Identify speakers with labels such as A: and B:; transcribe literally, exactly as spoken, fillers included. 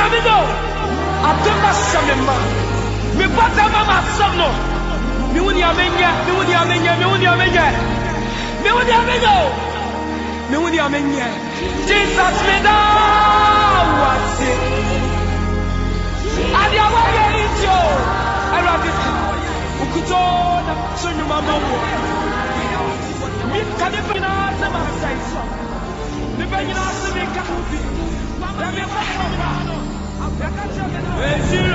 A: amigo. Atema samema. Me bata mama somno. Me wuni amenya, me wuni amenya, me wuni amenya. Me wuni amigo. Me wuni amenya. Jesus me da wasi. Adi awaye injo. Eradika. Ukuto na sunyu mamowo. Mi kanipe na sema saisa. Mi benyi na sema kakubi. Ya mi fa kwa mano. Ya kacha